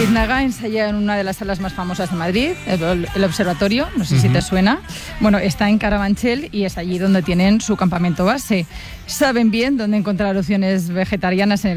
Biznaga ensaya en una de las salas más famosas de Madrid, el Observatorio, no sé si te suena. Bueno, está en Carabanchel y es allí donde tienen su campamento base. Saben bien dónde encontrar opciones vegetarianas en